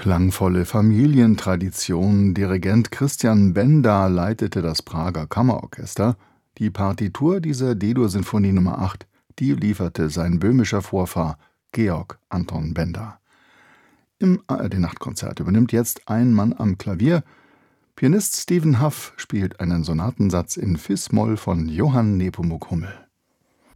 Klangvolle Familientradition. Dirigent Christian Benda leitete das Prager Kammerorchester. Die Partitur dieser D-Dur-Sinfonie Nr. 8, die lieferte sein böhmischer Vorfahr Georg Anton Benda. Im ARD-Nachtkonzert übernimmt jetzt ein Mann am Klavier. Pianist Stephen Huff spielt einen Sonatensatz in Fis-Moll von Johann Nepomuk Hummel.